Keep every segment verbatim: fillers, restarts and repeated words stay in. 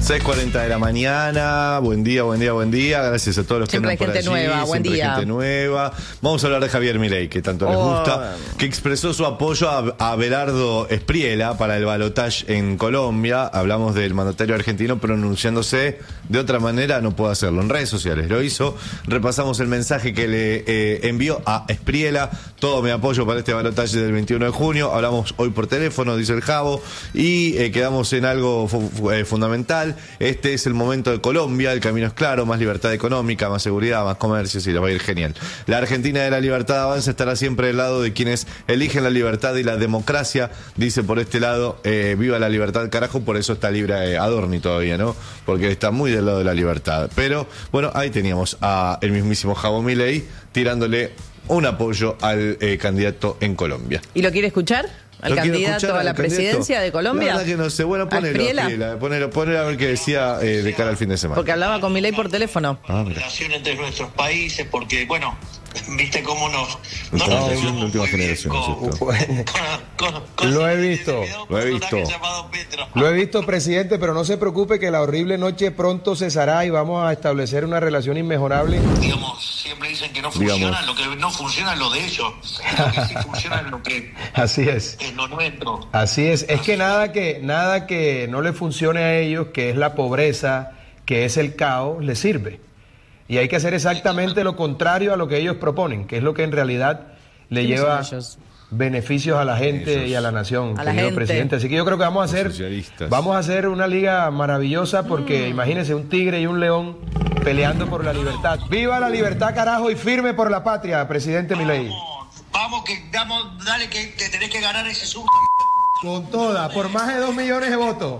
seis cuarenta de la mañana, buen día, buen día, buen día. Gracias a todos los siempre que andan por allí. Siempre hay gente nueva, buen siempre día. Hay gente nueva. Vamos a hablar de Javier Milei, que tanto les oh. gusta, que expresó su apoyo a, a Abelardo Espriella para el balotaje en Colombia. Hablamos del mandatario argentino pronunciándose de otra manera, no puedo hacerlo en redes sociales. Lo hizo. Repasamos el mensaje que le eh, envió a Espriella. Todo mi apoyo para este balotaje del veintiuno de junio. Hablamos hoy por teléfono, dice el Javo, y eh, quedamos en algo fu fu eh, fundamental. Este es el momento de Colombia, el camino es claro, más libertad económica, más seguridad, más comercio, sí, les va a ir genial. La Argentina de la libertad avanza, estará siempre del lado de quienes eligen la libertad y la democracia, dice por este lado, eh, viva la libertad, carajo, por eso está libre eh, Adorni todavía, ¿no? Porque está muy del lado de la libertad. Pero, bueno, ahí teníamos a el mismísimo Javier Milei tirándole un apoyo al eh, candidato en Colombia. ¿Y lo quiere escuchar? ¿Al candidato a la presidencia de Colombia? La verdad que no sé. Bueno, ponelo, Espriella, ponelo, ponelo a ver qué decía eh, de cara al fin de semana. Porque hablaba con Milei por teléfono. Ah, relación entre nuestros países, porque, bueno, viste cómo nos... No nos generación, la última generación, con, con, con, con, Lo he visto. Lo he visto. Lo he visto, presidente, pero no se preocupe que la horrible noche pronto cesará y vamos a establecer una relación inmejorable. Digamos, siempre dicen que no funciona, Digamos. lo que no funciona es lo de ellos. Lo que sí funciona es lo que... Así es. Es lo nuestro. Así es. Es Así que nada que nada que no le funcione a ellos, que es la pobreza, que es el caos, les sirve. Y hay que hacer exactamente lo contrario a lo que ellos proponen, que es lo que en realidad le lleva beneficios a la gente ellos. y a la nación, a la gente. presidente. Así que yo creo que vamos a hacer vamos a hacer una liga maravillosa porque mm. imagínense un tigre y un león peleando por la libertad. ¡Viva la libertad, carajo! Y firme por la patria, presidente Milei. Vamos, que damos, dale que te tenés que ganar ese sub. Con toda, por más de dos millones de votos.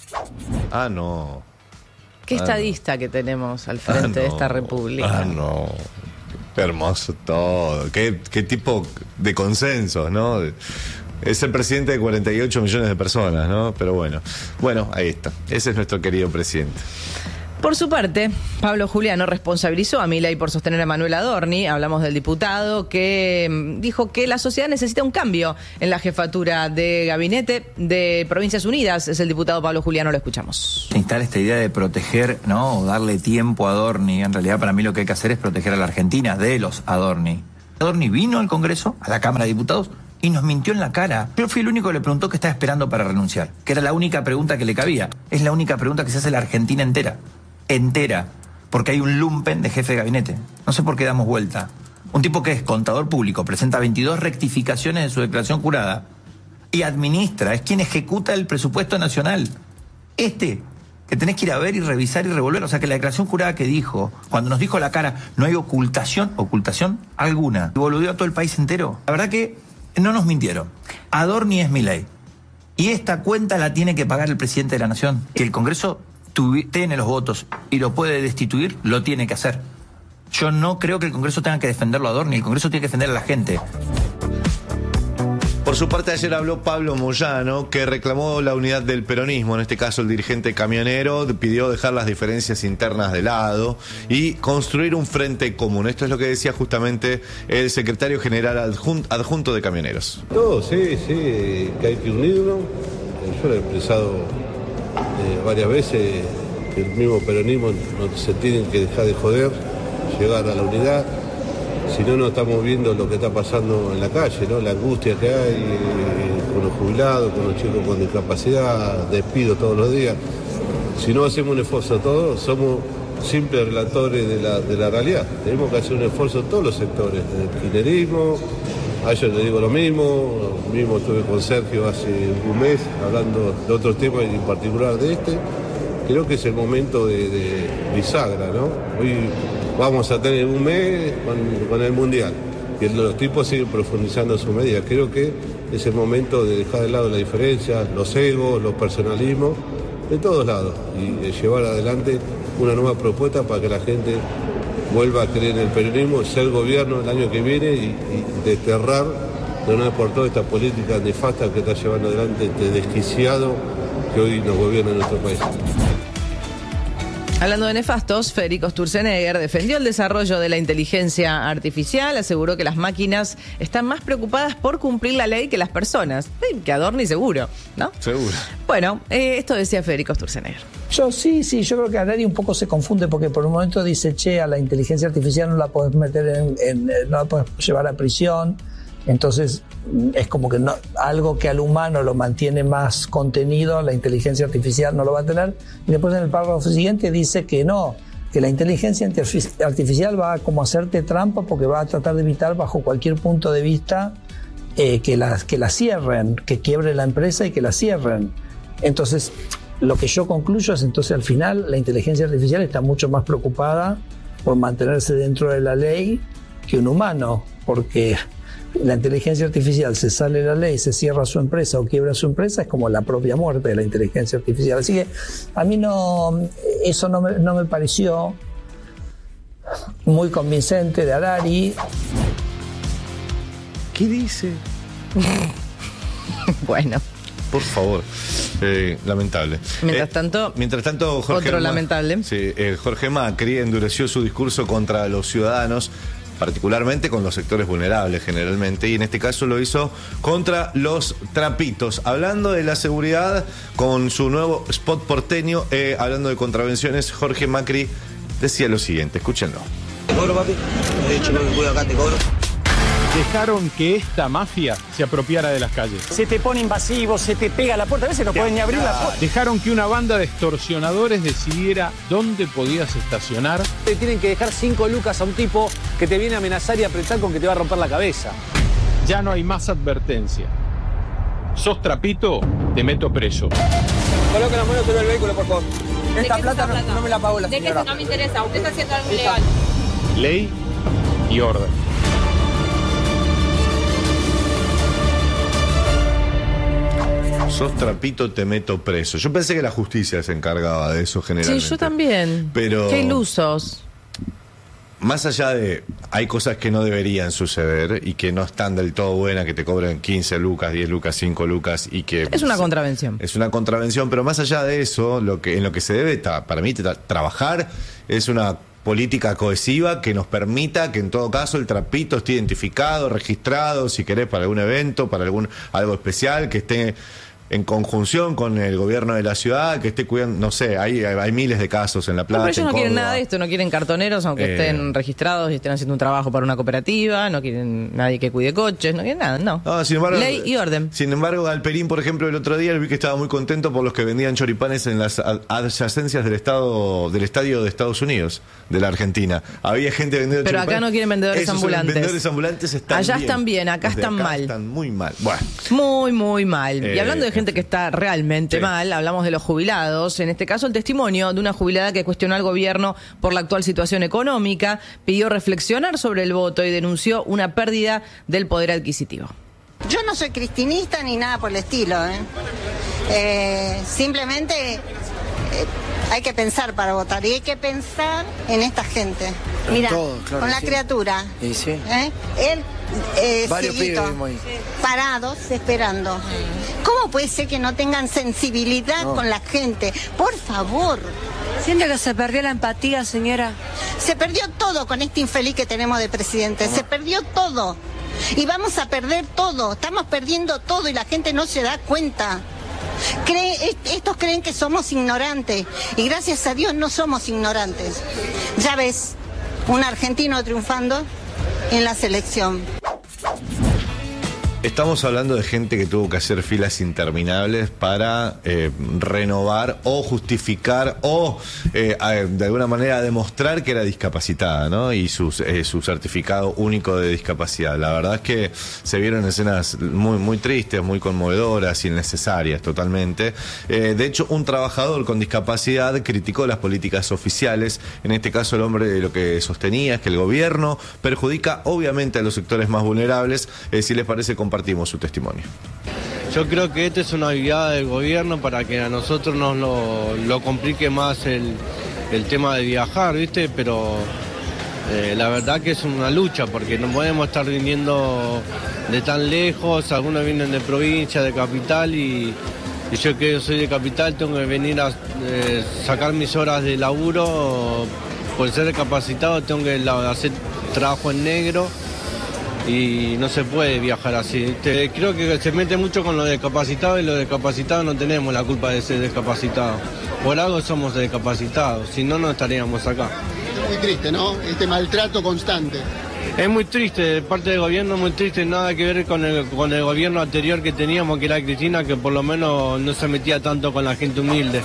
Ah, no. Qué estadista ah, no. que tenemos al frente ah, no. de esta república. Ah, no. Qué hermoso todo. Qué, qué tipo de consensos, ¿no? Es el presidente de cuarenta y ocho millones de personas, ¿no? Pero bueno. Bueno, ahí está. Ese es nuestro querido presidente. Por su parte, Pablo Juliano responsabilizó a Milei por sostener a Manuel Adorni. Hablamos del diputado que dijo que la sociedad necesita un cambio en la jefatura de gabinete de Provincias Unidas. Es el diputado Pablo Juliano, lo escuchamos. Se instala esta idea de proteger, ¿no? O darle tiempo a Adorni. En realidad, para mí lo que hay que hacer es proteger a la Argentina de los Adorni. Adorni vino al Congreso, a la Cámara de Diputados, y nos mintió en la cara. Yo fui el único que le preguntó qué estaba esperando para renunciar, que era la única pregunta que le cabía. Es la única pregunta que se hace la Argentina entera. entera, porque hay un lumpen de jefe de gabinete. No sé por qué damos vuelta. Un tipo que es contador público, presenta veintidós rectificaciones de su declaración jurada y administra, es quien ejecuta el presupuesto nacional. Este, que tenés que ir a ver y revisar y revolver, o sea que la declaración jurada que dijo, cuando nos dijo a la cara, no hay ocultación, ocultación alguna, y boludeó a todo el país entero. La verdad que no nos mintieron. Adorni es Milei. Y esta cuenta la tiene que pagar el presidente de la Nación. Que el Congreso tiene los votos y lo puede destituir, lo tiene que hacer. Yo no creo que el Congreso tenga que defenderlo a Adorni, el Congreso tiene que defender a la gente. Por su parte, ayer habló Pablo Moyano, que reclamó la unidad del peronismo, en este caso el dirigente camionero, pidió dejar las diferencias internas de lado y construir un frente común. Esto es lo que decía justamente el secretario general adjunto, adjunto de camioneros. No, sí, sí, que hay que unirnos. Yo lo he expresado Eh, varias veces, que el mismo peronismo no se tienen que dejar de joder, llegar a la unidad, si no, no estamos viendo lo que está pasando en la calle, ¿no? La angustia que hay eh, con los jubilados, con los chicos con discapacidad, despido todos los días. Si no hacemos un esfuerzo todos, somos simples relatores de la, de la realidad. Tenemos que hacer un esfuerzo en todos los sectores, del kirchnerismo. A ellos les digo lo mismo, mismo estuve con Sergio hace un mes hablando de otros temas y en particular de este. Creo que es el momento de, de bisagra, ¿no? Hoy vamos a tener un mes con, con el Mundial y los tipos siguen profundizando su medida. Creo que es el momento de dejar de lado las diferencias, los egos, los personalismos, de todos lados y llevar adelante una nueva propuesta para que la gente vuelva a creer en el peronismo, ser gobierno el año que viene y, y desterrar de una vez por todas esta política nefasta que está llevando adelante este desquiciado que hoy nos gobierna en nuestro país. Hablando de nefastos, Federico Sturzenegger defendió el desarrollo de la inteligencia artificial, aseguró que las máquinas están más preocupadas por cumplir la ley que las personas. Sí, que Adorni seguro, ¿no? Seguro. Bueno, eh, esto decía Federico Sturzenegger. Yo sí, sí, yo creo que Harari un poco se confunde porque por un momento dice, che, a la inteligencia artificial no la podés meter en, en no la podés llevar a prisión. Entonces es como que no, algo que al humano lo mantiene más contenido, la inteligencia artificial no lo va a tener. Y después en el párrafo siguiente dice que no, que la inteligencia artificial va a como hacerte trampa porque va a tratar de evitar bajo cualquier punto de vista eh, que, la, que la cierren, que quiebre la empresa y que la cierren. Entonces lo que yo concluyo es entonces al final la inteligencia artificial está mucho más preocupada por mantenerse dentro de la ley que un humano, porque la inteligencia artificial se sale de la ley, se cierra su empresa o quiebra su empresa, es como la propia muerte de la inteligencia artificial. Así que a mí no, eso no me, no me pareció muy convincente de Harari. ¿Qué dice? Bueno. Por favor, eh, lamentable. Mientras eh, tanto, mientras tanto Jorge otro Ma- lamentable. Sí, eh, Jorge Macri endureció su discurso contra los ciudadanos, particularmente con los sectores vulnerables generalmente, y en este caso lo hizo contra los trapitos. Hablando de la seguridad, con su nuevo spot porteño, eh, hablando de contravenciones, Jorge Macri decía lo siguiente, escúchenlo. Te cobro, papi. De hecho, me voy acá, te cobro. Dejaron que esta mafia se apropiara de las calles. Se te pone invasivo, se te pega la puerta, a veces no pueden ni abrir la puerta. Dejaron que una banda de extorsionadores decidiera dónde podías estacionar. Te tienen que dejar cinco lucas a un tipo que te viene a amenazar y a apretar con que te va a romper la cabeza. Ya no hay más advertencia. Sos trapito, te meto preso. Coloca la mano sobre el vehículo, por favor. Esta plata, plata no, no me la pagó la ¿De señora. qué no me interesa? Usted está haciendo algo ilegal. Ley y orden. Sos trapito, te meto preso. Yo pensé que la justicia se encargaba de eso generalmente. Sí, yo también. Pero qué ilusos. Más allá de, hay cosas que no deberían suceder y que no están del todo buenas, que te cobren quince lucas, diez lucas, cinco lucas y que... Es una contravención. Es una contravención, pero más allá de eso, lo que, en lo que se debe, tra- para mí, tra- trabajar es una política cohesiva que nos permita que en todo caso el trapito esté identificado, registrado, si querés, para algún evento, para algún algo especial, que esté en conjunción con el gobierno de la ciudad, que esté cuidando, no sé, hay, hay miles de casos en La Plata. No, pero ellos en no quieren Córdoba. nada de esto, no quieren cartoneros, aunque Eh. estén registrados y estén haciendo un trabajo para una cooperativa, no quieren nadie que cuide coches, no quieren nada, no. No, sin embargo, Ley y orden. Sin embargo, Galperín, por ejemplo, el otro día vi que estaba muy contento por los que vendían choripanes en las ad- adyacencias del estado, del estadio de Estados Unidos, de la Argentina. Había gente vendiendo Pero choripanes. acá no quieren vendedores Esos ambulantes. vendedores ambulantes están Allá bien. están bien, acá Los de están mal. Están muy mal. Bueno. Muy, muy mal. Eh, y hablando de gente que está realmente sí. mal, hablamos de los jubilados. En este caso, el testimonio de una jubilada que cuestionó al gobierno por la actual situación económica, pidió reflexionar sobre el voto y denunció una pérdida del poder adquisitivo. Yo no soy cristinista ni nada por el estilo, ¿eh? Eh, simplemente eh, hay que pensar para votar y hay que pensar en esta gente. Mira, todo, claro con que la sí. criatura. Y sí. ¿eh? Él, eh, Varios cieguito, pibes vimos ahí. parados, esperando. ¿Cómo puede ser que no tengan sensibilidad No. con la gente? Por favor. ¿Siente que se perdió la empatía, señora? Se perdió todo con este infeliz que tenemos de presidente. Se perdió todo. Y vamos a perder todo. Estamos perdiendo todo y la gente no se da cuenta. Cree, est- estos creen que somos ignorantes. Y gracias a Dios no somos ignorantes. Ya ves, un argentino triunfando en la selección. Estamos hablando de gente que tuvo que hacer filas interminables para eh, renovar o justificar o eh, a- de alguna manera demostrar que era discapacitada, ¿no? Y sus, eh, su certificado único de discapacidad. La verdad es que se vieron escenas muy, muy tristes, muy conmovedoras, innecesarias totalmente. Eh, de hecho, un trabajador con discapacidad criticó las políticas oficiales. En este caso, el hombre lo que sostenía es que el gobierno perjudica obviamente a los sectores más vulnerables. Eh, si les parece, compartimos su testimonio. Yo creo que esta es una habilidad del gobierno para que a nosotros nos lo, lo complique más el, el tema de viajar, ¿viste? Pero eh, la verdad que es una lucha porque no podemos estar viniendo de tan lejos, algunos vienen de provincia, de capital y, Y yo que soy de capital tengo que venir a eh, sacar mis horas de laburo. Por ser discapacitado tengo que la, hacer trabajo en negro y no se puede viajar así. Te, creo que se mete mucho con los discapacitados y los discapacitados no tenemos la culpa de ser discapacitados. Por algo somos discapacitados, si no, no estaríamos acá. Es muy triste, ¿no? Este maltrato constante. Es muy triste, de parte del gobierno muy triste, nada que ver con el, con el gobierno anterior que teníamos, que era Cristina, que por lo menos no se metía tanto con la gente humilde.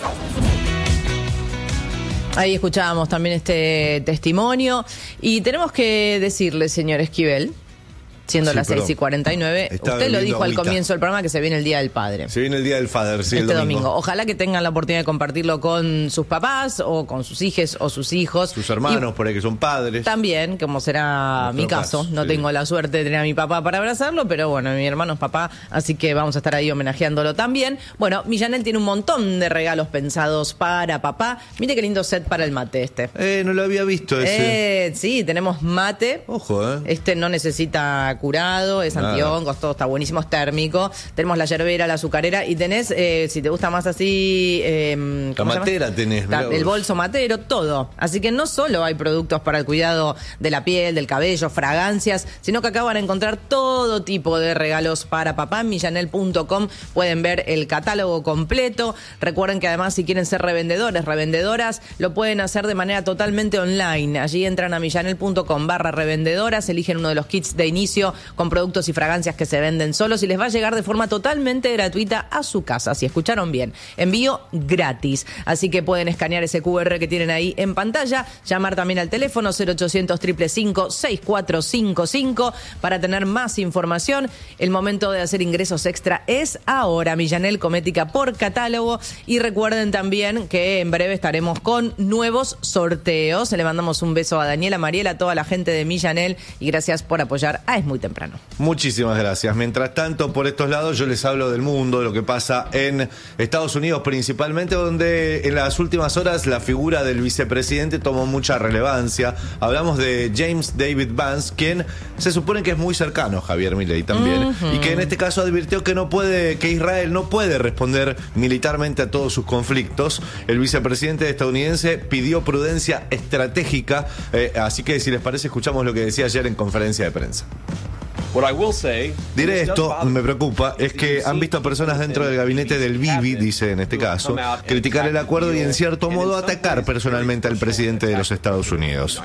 Ahí escuchábamos también este testimonio y tenemos que decirle, señor Esquivel, siendo Sí, las perdón. seis y cuarenta y nueve, Estaba usted lo bebiendo dijo al agüita. comienzo del programa que se viene el Día del Padre. Se viene el Día del Father, sí, este el domingo. domingo. Ojalá que tengan la oportunidad de compartirlo con sus papás o con sus hijas o sus hijos. Sus hermanos, Y por ahí que son padres. también, como será Nuestro mi caso, caso, no sí. tengo la suerte de tener a mi papá para abrazarlo, pero bueno, mi hermano es papá, así que vamos a estar ahí homenajeándolo también. Bueno, Millanel tiene un montón de regalos pensados para papá. Mire qué lindo set para el mate este. Eh, no lo había visto ese. Eh, sí, tenemos mate. Ojo, eh. Este no necesita curado, es Nada. antihongos, todo está buenísimo, es térmico. Tenemos la yerbera, la azucarera y tenés, eh, si te gusta más así... Eh, La ¿cómo se llama? matera tenés, Ta- mirá el vos. bolso matero, todo. Así que no solo hay productos para el cuidado de la piel, del cabello, fragancias, sino que acá van a encontrar todo tipo de regalos para papá. En millanel punto com pueden ver el catálogo completo. Recuerden que además si quieren ser revendedores, revendedoras, lo pueden hacer de manera totalmente online. Allí entran a millanel punto com barra revendedoras, eligen uno de los kits de inicio con productos y fragancias que se venden solos y les va a llegar de forma totalmente gratuita a su casa. Si escucharon bien, envío gratis. Así que pueden escanear ese cu erre que tienen ahí en pantalla, llamar también al teléfono cero ochocientos, cinco cinco cinco, seis cuatro cinco cinco para tener más información. El momento de hacer ingresos extra es ahora. Millanel Comética por catálogo. Y recuerden también que en breve estaremos con nuevos sorteos. Le mandamos un beso a Daniela, Mariela, a toda la gente de Millanel y gracias por apoyar a Es Muy Temprano. Muchísimas gracias. Mientras tanto, por estos lados yo les hablo del mundo, de lo que pasa en Estados Unidos principalmente, donde en las últimas horas la figura del vicepresidente tomó mucha relevancia. Hablamos de James David Vance, quien se supone que es muy cercano a Javier Milei también, Ujú. y que en este caso advirtió que no puede, que Israel no puede responder militarmente a todos sus conflictos. El vicepresidente estadounidense pidió prudencia estratégica, eh, así que si les parece escuchamos lo que decía ayer en conferencia de prensa. Diré esto, me preocupa, es que han visto a personas dentro del gabinete del Bibi, dice en este caso, criticar el acuerdo y en cierto modo atacar personalmente al presidente de los Estados Unidos.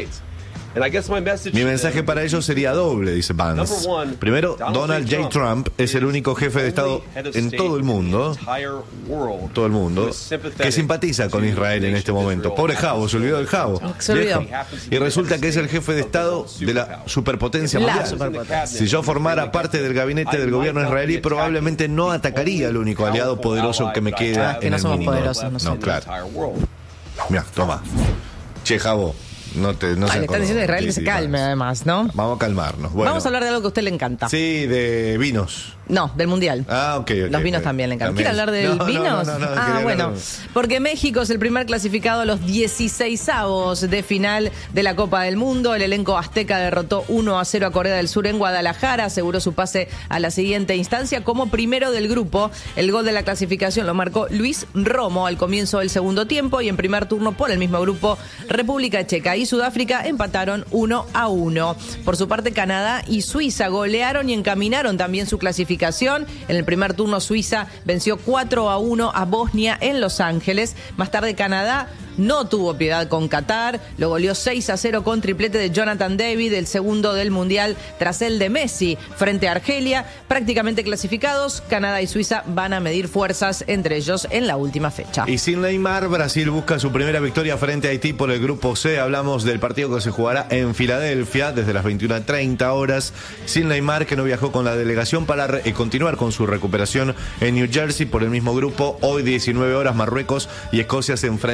Mi mensaje para ellos sería doble, dice Vance. Primero, Donald J. Trump es el único jefe de Estado en todo el mundo, todo el mundo, que simpatiza con Israel en este momento. Pobre Jabo, se olvidó del Jabo. Se olvidó. Viejo. Y resulta que es el jefe de Estado de la superpotencia La mundial. superpotencia. Si yo formara parte del gabinete del gobierno israelí, probablemente no atacaría al único aliado poderoso que me queda Ah, que en no el somos mundo. poderosos No, nosotros. claro. Mira, toma. Che, Jabo, no te no Ay, se le están diciendo a Israel que se Sí, sí, calme vamos. además, ¿no? Vamos a calmarnos. Bueno, Vamos a hablar de algo que a usted le encanta. Sí, de vinos. No, del Mundial. Ah, ok, ok. Los vinos ok. también le encantan. También. ¿Quiere hablar de No, no, vinos? no, no, no, ah, quería bueno. hablar- Porque México es el primer clasificado a los dieciseisavos de final de la Copa del Mundo. El elenco azteca derrotó uno a cero a Corea del Sur en Guadalajara. Aseguró su pase a la siguiente instancia como primero del grupo. El gol de la clasificación lo marcó Luis Romo al comienzo del segundo tiempo. Y en primer turno por el mismo grupo, República Checa y Sudáfrica empataron uno a uno. Por su parte, Canadá y Suiza golearon y encaminaron también su clasificación. En el primer turno, Suiza venció cuatro a uno a Bosnia en Los Ángeles. Más tarde, Canadá no tuvo piedad con Qatar, lo goleó seis a cero con triplete de Jonathan David, el segundo del Mundial tras el de Messi frente a Argelia. Prácticamente clasificados, Canadá y Suiza van a medir fuerzas entre ellos en la última fecha. Y sin Neymar, Brasil busca su primera victoria frente a Haití por el grupo C. Hablamos del partido que se jugará en Filadelfia desde las veintiuna treinta horas. Sin Neymar, que no viajó con la delegación para re- eh, continuar con su recuperación en New Jersey por el mismo grupo. Hoy diecinueve horas, Marruecos y Escocia se enfrentan en Boston.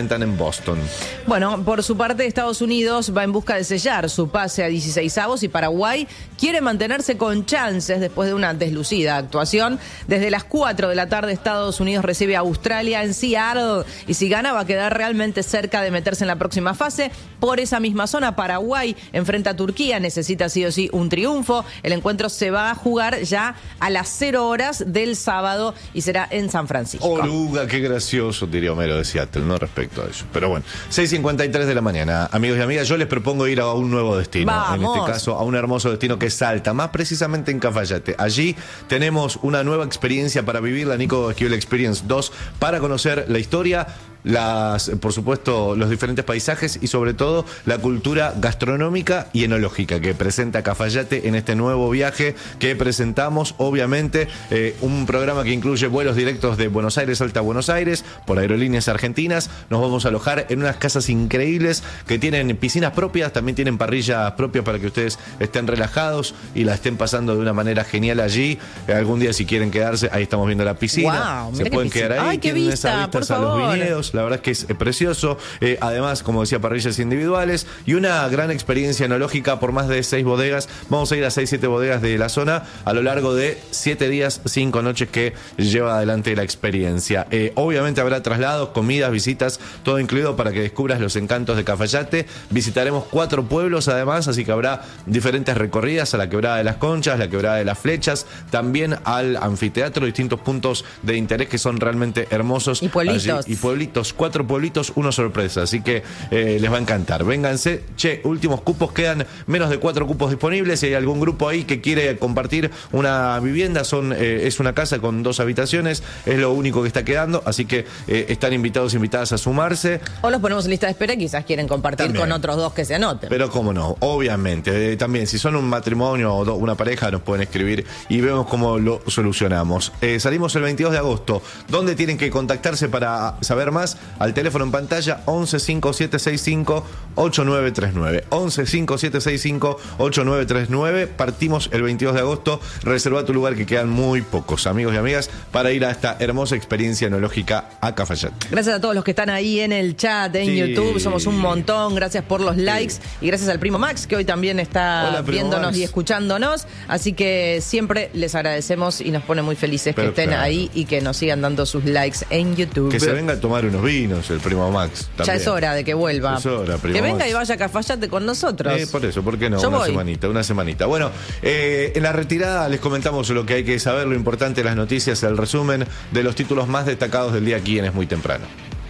Boston. Bueno, por su parte, Estados Unidos va en busca de sellar su pase a dieciseisavos y Paraguay quiere mantenerse con chances después de una deslucida actuación. Desde las cuatro de la tarde, Estados Unidos recibe a Australia en Seattle y si gana va a quedar realmente cerca de meterse en la próxima fase. Por esa misma zona, Paraguay enfrenta a Turquía, necesita sí o sí un triunfo. El encuentro se va a jugar ya a las cero horas del sábado y será en San Francisco. Oruga, qué gracioso, diría Homero de Seattle, no respecto a eso. Pero bueno, seis cincuenta y tres de la mañana. Amigos y amigas, yo les propongo ir a un nuevo destino. Vamos. En este caso, a un hermoso destino que es Salta, más precisamente en Cafayate. Allí tenemos una nueva experiencia para vivir, la Nico Esquivel Experience dos, para conocer la historia, las, por supuesto, los diferentes paisajes y sobre todo la cultura gastronómica y enológica que presenta Cafayate en este nuevo viaje que presentamos. Obviamente, eh, un programa que incluye vuelos directos de Buenos Aires, Salta, Buenos Aires, por Aerolíneas Argentinas. Nos vamos a alojar en unas casas increíbles que tienen piscinas propias, también tienen parrillas propias para que ustedes estén relajados y la estén pasando de una manera genial allí. Eh, algún día, si quieren quedarse, ahí estamos viendo la piscina. Wow, se pueden quedar ahí. Ay, qué tienen vista, esas vistas por a los favor. viñedos. La verdad es que es eh, precioso. Eh, además, como decía, parrillas individuales y una gran experiencia enológica por más de seis bodegas. Vamos a ir a seis, siete bodegas de la zona a lo largo de siete días, cinco noches que lleva adelante la experiencia. Eh, obviamente habrá traslados, comidas, visitas, todo incluido para que descubras los encantos de Cafayate. Visitaremos cuatro pueblos además, así que habrá diferentes recorridas a la Quebrada de las Conchas, la Quebrada de las Flechas, también al anfiteatro, distintos puntos de interés que son realmente hermosos. Y pueblitos. Allí. Y pueblitos, cuatro pueblitos, uno sorpresa, así que eh, les va a encantar. Vénganse, che, últimos cupos, quedan menos de cuatro cupos disponibles. Si hay algún grupo ahí que quiere compartir una vivienda, son eh, es una casa con dos habitaciones, es lo único que está quedando, así que eh, están invitados, invitadas a sumarse. O los ponemos en lista de espera y quizás quieren compartir También. con otros dos que se anoten. Pero cómo no, obviamente. Eh, también, si son un matrimonio o do, una pareja, nos pueden escribir y vemos cómo lo solucionamos. Eh, salimos el veintidós de agosto. ¿Dónde tienen que contactarse para saber más? Al teléfono en pantalla once cinco siete seis cinco ocho nueve tres nueve. once cinco siete seis cinco ocho nueve tres nueve. Partimos el veintidós de agosto. Reserva tu lugar, que quedan muy pocos, amigos y amigas, para ir a esta hermosa experiencia enológica a Cafayate. Gracias a todos los que están ahí en el chat, en Sí. YouTube. Somos un montón. Gracias por los likes. Y gracias al primo Max, que hoy también está Hola, primo viéndonos Max. y escuchándonos. Así que siempre les agradecemos y nos pone muy felices Pero que estén claro. ahí y que nos sigan dando sus likes en YouTube. Que se venga a tomar unos vinos el primo Max. Ya también. es hora de que vuelva. Ya es hora, primo que venga Max. y vaya a Cafayate con nosotros. Eh, por eso, ¿por qué no? Yo una voy. semanita, una semanita. Bueno, eh, en la retirada les comentamos lo que hay que saber, lo importante de las noticias, el resumen de los títulos más destacados del día aquí en Es Muy Temprano.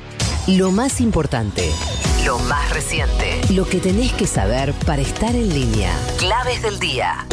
Lo más importante, lo más reciente, lo que tenés que saber para estar en línea. Claves del día.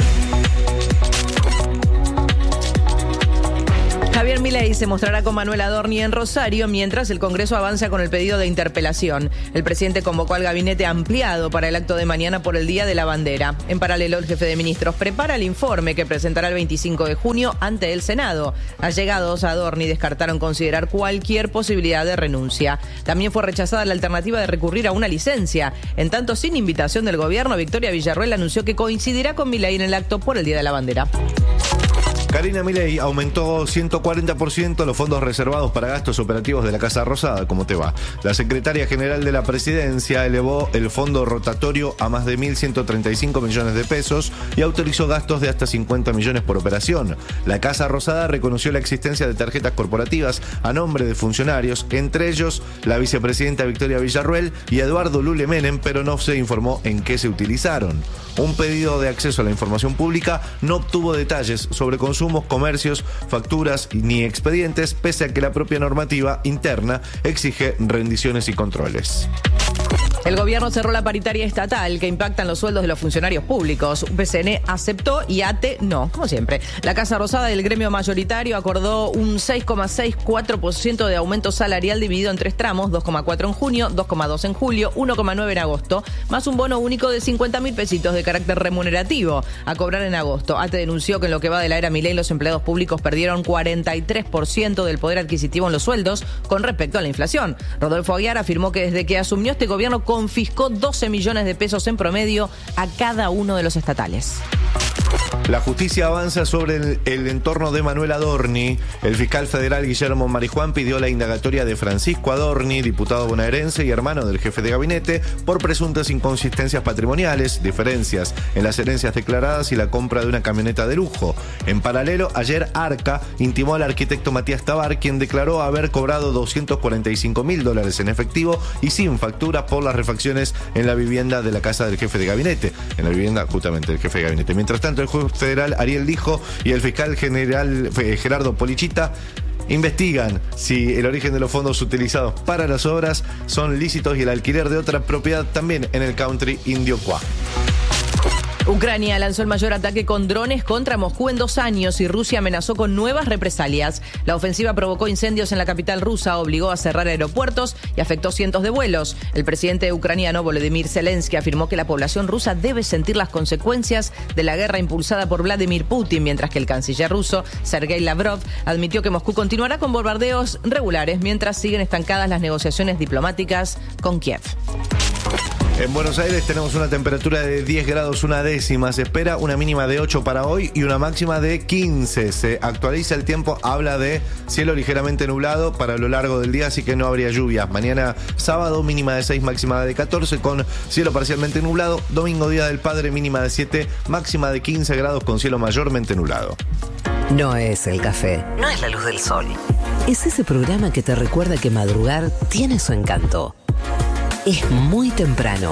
Javier Milei se mostrará con Manuel Adorni en Rosario mientras el Congreso avanza con el pedido de interpelación. El presidente convocó al gabinete ampliado para el acto de mañana por el Día de la Bandera. En paralelo, el jefe de ministros prepara el informe que presentará el veinticinco de junio ante el Senado. Allegados a Adorni descartaron considerar cualquier posibilidad de renuncia. También fue rechazada la alternativa de recurrir a una licencia. En tanto, sin invitación del gobierno, Victoria Villarruel anunció que coincidirá con Milei en el acto por el Día de la Bandera. Karina Milei aumentó ciento cuarenta por ciento los fondos reservados para gastos operativos de la Casa Rosada. ¿Cómo te va? La secretaria general de la presidencia elevó el fondo rotatorio a más de mil ciento treinta y cinco millones de pesos y autorizó gastos de hasta cincuenta millones por operación. La Casa Rosada reconoció la existencia de tarjetas corporativas a nombre de funcionarios, entre ellos la vicepresidenta Victoria Villarruel y Eduardo Lule Menem, pero no se informó en qué se utilizaron. Un pedido de acceso a la información pública no obtuvo detalles sobre consumos, comercios, facturas ni expedientes, pese a que la propia normativa interna exige rendiciones y controles. El gobierno cerró la paritaria estatal que impacta en los sueldos de los funcionarios públicos. U P C N aceptó y A T E no, como siempre. La Casa Rosada del gremio mayoritario acordó un seis coma sesenta y cuatro por ciento de aumento salarial dividido en tres tramos, dos coma cuatro en junio, dos coma dos en julio, uno coma nueve en agosto, más un bono único de cincuenta mil pesitos de carácter remunerativo a cobrar en agosto. A T E denunció que en lo que va de la era Milei los empleados públicos perdieron cuarenta y tres por ciento del poder adquisitivo en los sueldos con respecto a la inflación. Rodolfo Aguiar afirmó que desde que asumió este gobierno confiscó doce millones de pesos en promedio a cada uno de los estatales. La justicia avanza sobre el, el entorno de Manuel Adorni. El fiscal federal Guillermo Marijuán pidió la indagatoria de Francisco Adorni, diputado bonaerense y hermano del jefe de gabinete, por presuntas inconsistencias patrimoniales, diferencias en las herencias declaradas y la compra de una camioneta de lujo. En paralelo, ayer Arca intimó al arquitecto Matías Tabar, quien declaró haber cobrado doscientos cuarenta y cinco mil dólares en efectivo y sin factura por las refacciones en la vivienda de la casa del jefe de gabinete, en la vivienda justamente del jefe de gabinete. Mientras tanto, el juez federal Ariel Lijo y el fiscal general Gerardo Polichita investigan si el origen de los fondos utilizados para las obras son lícitos y el alquiler de otra propiedad también en el country indio Cuá. Ucrania lanzó el mayor ataque con drones contra Moscú en dos años y Rusia amenazó con nuevas represalias. La ofensiva provocó incendios en la capital rusa, obligó a cerrar aeropuertos y afectó cientos de vuelos. El presidente ucraniano Volodymyr Zelensky afirmó que la población rusa debe sentir las consecuencias de la guerra impulsada por Vladimir Putin, mientras que el canciller ruso, Sergei Lavrov, admitió que Moscú continuará con bombardeos regulares mientras siguen estancadas las negociaciones diplomáticas con Kiev. En Buenos Aires tenemos una temperatura de diez grados una décima. Se espera una mínima de ocho para hoy y una máxima de quince. Se actualiza el tiempo, habla de cielo ligeramente nublado para lo largo del día, así que no habría lluvias. Mañana sábado, mínima de seis, máxima de catorce, con cielo parcialmente nublado. Domingo, Día del Padre, mínima de siete, máxima de quince grados con cielo mayormente nublado. No es el café, no es la luz del sol. Es ese programa que te recuerda que madrugar tiene su encanto. Es muy temprano.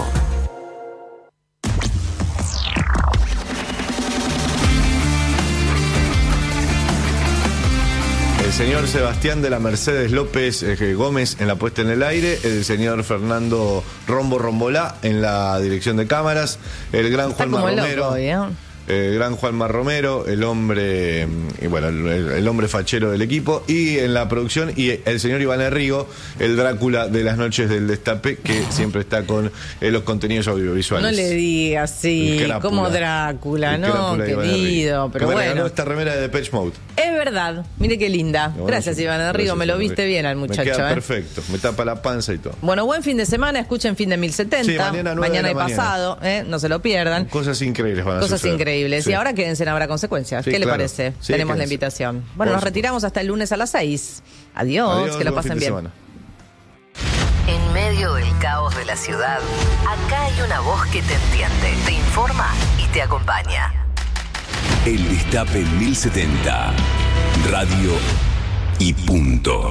El señor Sebastián de la Mercedes López eh, Gómez en la puesta en el aire, el señor Fernando Rombo Rombolá en la dirección de cámaras, el gran Juanma Romero. El gran Juanma Romero, el hombre, y bueno, el, el hombre fachero del equipo, y en la producción, y el señor Iván Herrigo, el Drácula de las noches del Destape, que siempre está con eh, los contenidos audiovisuales. No le digas así, como Drácula, no, querido, pero bueno. Me regaló esta remera de Depeche Mode. Es verdad, mire qué linda. Bueno, gracias, Iván Herrigo, me lo viste bien al muchacho. Me queda ¿eh? perfecto, me tapa la panza y todo. Bueno, buen fin de semana, escuchen Fin de mil setenta, sí, mañana, mañana y mañana. pasado, ¿eh? No se lo pierdan. Cosas increíbles van a Cosas suceder. increíbles. Sí. Y ahora quédense en Habrá Consecuencias. Sí, ¿qué claro. le parece? Sí, Tenemos quédense. La invitación. Bueno, nos retiramos hasta el lunes a las seis. Adiós, Adiós que lo pasen bien. Semana. En medio del caos de la ciudad, acá hay una voz que te entiende, te informa y te acompaña. El Destape mil setenta. Radio y punto.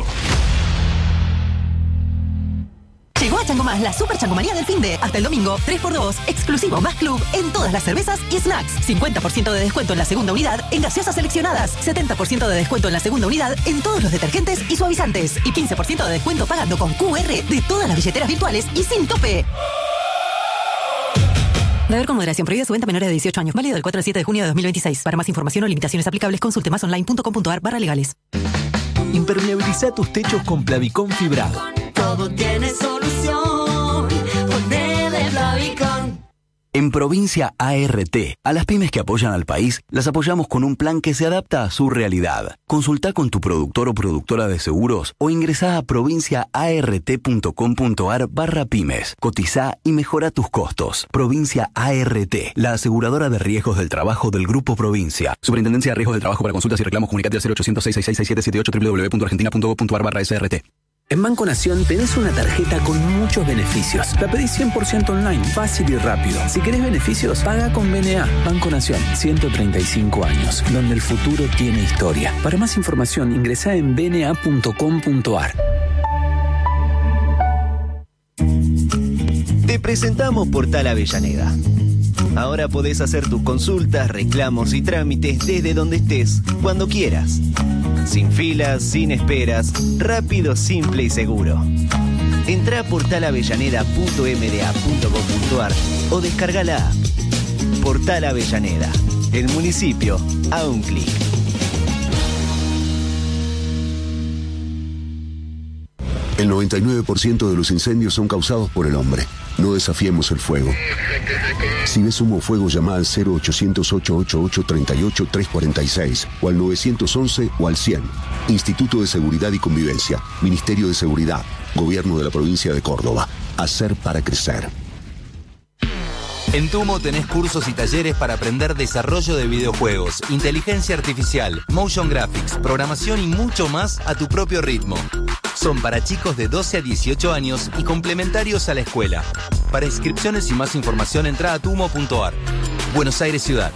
Llegó a Chango Más la super changomanía del finde. Hasta el domingo, tres por dos, exclusivo más club en todas las cervezas y snacks. cincuenta por ciento de descuento en la segunda unidad en gaseosas seleccionadas. setenta por ciento de descuento en la segunda unidad en todos los detergentes y suavizantes. Y quince por ciento de descuento pagando con Q R de todas las billeteras virtuales y sin tope. Beber con moderación. Prohibida su venta a menores de dieciocho años. Válido del cuatro al siete de junio de dos mil veintiséis. Para más información o limitaciones aplicables, consulte más online punto com punto a r barra legales. Impermeabiliza tus techos con Plavicón fibrado. Todo tiene solución. Ponele Plavicón. En Provincia A R T, a las pymes que apoyan al país, las apoyamos con un plan que se adapta a su realidad. Consulta con tu productor o productora de seguros o ingresá a provincia a r t punto com punto a r barra pymes. Cotiza y mejora tus costos. Provincia A R T, la aseguradora de riesgos del trabajo del Grupo Provincia. Superintendencia de Riesgos del Trabajo. Para consultas y reclamos, comunicate al cero ochocientos, seiscientos sesenta y seis, siete siete ocho, doble u doble u doble u punto argentina punto gov punto a r barra S R T. En Banco Nación tenés una tarjeta con muchos beneficios. La pedís cien por ciento online, fácil y rápido. Si querés beneficios, paga con B N A. Banco Nación, ciento treinta y cinco años, donde el futuro tiene historia. Para más información, ingresá en b n a punto com punto a r. Te presentamos Portal Avellaneda. Ahora podés hacer tus consultas, reclamos y trámites desde donde estés, cuando quieras. Sin filas, sin esperas, rápido, simple y seguro. Entrá a portal avellaneda punto m d a punto gov punto a r o descarga la app. Portal Avellaneda, el municipio a un clic. El noventa y nueve por ciento de los incendios son causados por el hombre. No desafiemos el fuego. Si ves humo o fuego, llama al cero ochocientos, ochocientos ochenta y ocho, treinta y ocho, trescientos cuarenta y seis o al nueve once o al cien. Instituto de Seguridad y Convivencia, Ministerio de Seguridad, Gobierno de la Provincia de Córdoba. Hacer para crecer. En Tumo tenés cursos y talleres para aprender desarrollo de videojuegos, inteligencia artificial, motion graphics, programación y mucho más a tu propio ritmo. Son para chicos de doce a dieciocho años y complementarios a la escuela. Para inscripciones y más información entra a tumo punto ar. Buenos Aires Ciudad.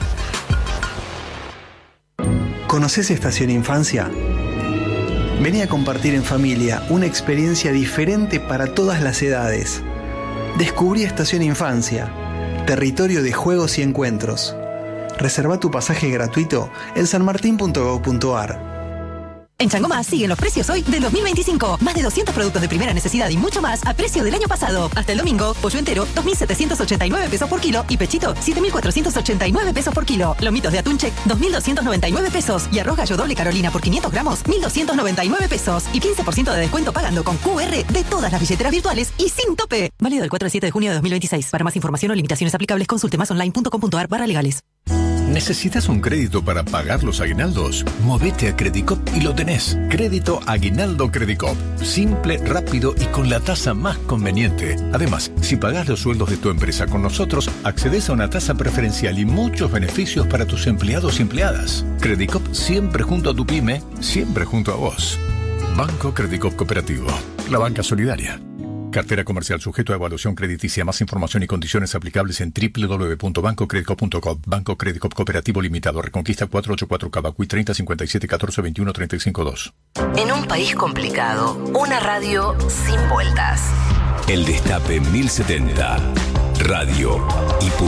¿Conoces Estación Infancia? Vení a compartir en familia una experiencia diferente para todas las edades. Descubrí Estación Infancia, territorio de juegos y encuentros. Reserva tu pasaje gratuito en sanmartin punto gob punto ar. En Chango Más siguen los precios hoy del dos mil veinticinco. Más de doscientos productos de primera necesidad y mucho más a precio del año pasado. Hasta el domingo, pollo entero, dos mil setecientos ochenta y nueve pesos por kilo y pechito, siete mil cuatrocientos ochenta y nueve pesos por kilo. Lomitos de atún check, dos mil doscientos noventa y nueve pesos. Y arroz gallo doble Carolina por quinientos gramos, mil doscientos noventa y nueve pesos. Y quince por ciento de descuento pagando con Q R de todas las billeteras virtuales y sin tope. Válido del cuatro al siete de junio de dos mil veintiséis. Para más información o limitaciones aplicables, consulte más online punto com punto ar barra legales. ¿Necesitas un crédito para pagar los aguinaldos? Movete a Credicop y lo tenés. Crédito Aguinaldo Credicop. Simple, rápido y con la tasa más conveniente. Además, si pagás los sueldos de tu empresa con nosotros, accedes a una tasa preferencial y muchos beneficios para tus empleados y empleadas. Credicop siempre junto a tu pyme, siempre junto a vos. Banco Credicop Cooperativo. La banca solidaria. Cartera comercial sujeto a evaluación crediticia. Más información y condiciones aplicables en doble u doble u doble u punto banco credicop punto com. Banco Credicop Cooperativo Limitado. Reconquista cuatrocientos ochenta y cuatro Cavacuy treinta cincuenta y siete catorce veintiuno treinta y cinco dos. En un país complicado, una radio sin vueltas. El Destape mil setenta. Radio y